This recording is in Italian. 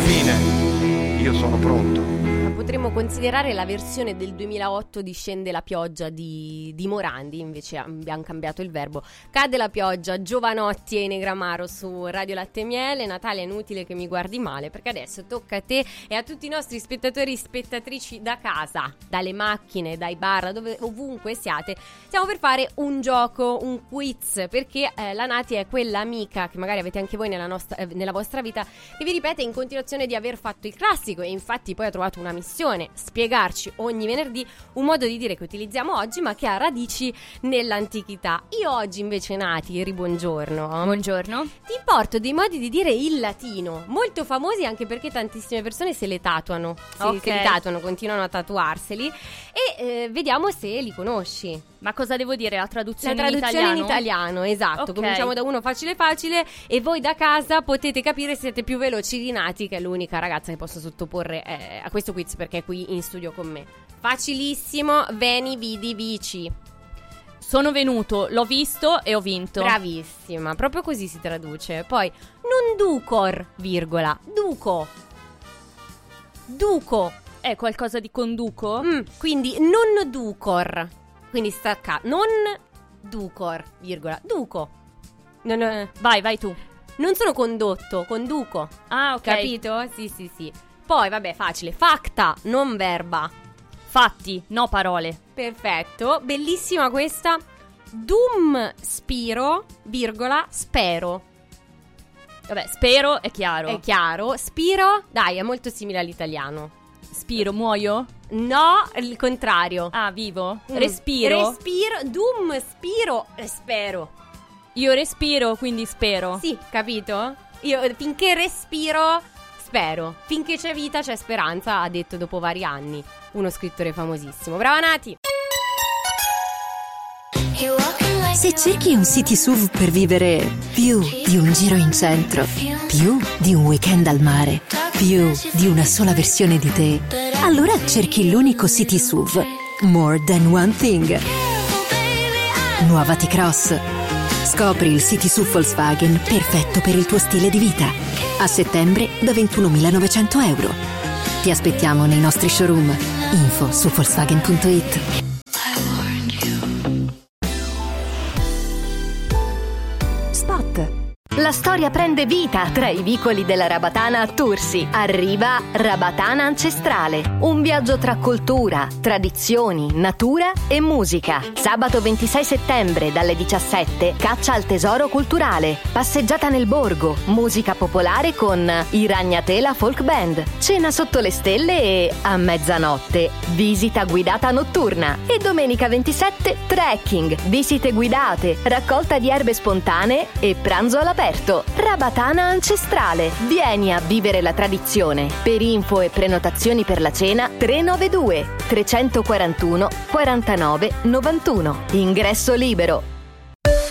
fine, io sono pronto. Potremmo considerare la versione del 2008 di Scende la pioggia di Morandi, invece abbiamo cambiato il verbo. Cade la pioggia, Giovanotti e Negramaro su Radio Latte e Miele. Natalia, è inutile che mi guardi male, perché adesso tocca a te e a tutti i nostri spettatori e spettatrici da casa, dalle macchine, dai bar, ovunque siate. Stiamo per fare un gioco, un quiz, perché la Nati è quella amica che magari avete anche voi nella vostra vita, che vi ripete in continuazione di aver fatto il classico, e infatti poi ha trovato una missione: spiegarci ogni venerdì un modo di dire che utilizziamo oggi ma che ha radici nell'antichità. Io oggi invece, Nati, buongiorno. Buongiorno. Ti porto dei modi di dire il latino molto famosi, anche perché tantissime persone se li tatuano, continuano a tatuarseli, e vediamo se li conosci. Ma cosa devo dire? La traduzione in italiano, esatto. Okay. Cominciamo da uno facile e voi da casa potete capire se siete più veloci di Nati, che è l'unica ragazza che posso sottoporre a questo quiz, perché è qui in studio con me. Facilissimo, veni, vidi, vici. Sono venuto, l'ho visto e ho vinto. Bravissima, proprio così si traduce. Poi, non ducor, virgola, duco. Duco. È qualcosa di conduco? Quindi non ducor. Quindi stacca, non ducor, virgola, duco. Vai tu. Non sono condotto, conduco. Ah, ok. Capito? Sì. Poi, vabbè, facile. Facta, non verba. Fatti, no parole. Perfetto, bellissima questa. Dum spiro, virgola, spero. Vabbè, spero è chiaro. È chiaro. Spiro, dai, è molto simile all'italiano. Spiro, muoio? No, il contrario. Ah, vivo? Respiro? Dum spiro, spero. Io respiro, quindi spero. Sì, capito? Io finché respiro, spero. Finché c'è vita c'è speranza, ha detto dopo vari anni uno scrittore famosissimo. Brava Nati! Se cerchi un city SUV per vivere più di un giro in centro, più di un weekend al mare, più di una sola versione di te, allora cerchi l'unico city SUV More Than One Thing. Nuova T-Cross. Scopri il city SUV Volkswagen perfetto per il tuo stile di vita. A settembre da 21.900 euro. Ti aspettiamo nei nostri showroom. Info su Volkswagen.it. La storia prende vita tra i vicoli della Rabatana a Tursi. Arriva Rabatana Ancestrale, un viaggio tra cultura, tradizioni, natura e musica. Sabato 26 settembre dalle 17, caccia al tesoro culturale, passeggiata nel borgo, musica popolare con i Ragnatela Folk Band, cena sotto le stelle e, a mezzanotte, visita guidata notturna. E domenica 27, trekking, visite guidate, raccolta di erbe spontanee e pranzo all'aperto. Rabatana Ancestrale. Vieni a vivere la tradizione. Per info e prenotazioni per la cena 392 341 49 91. Ingresso libero.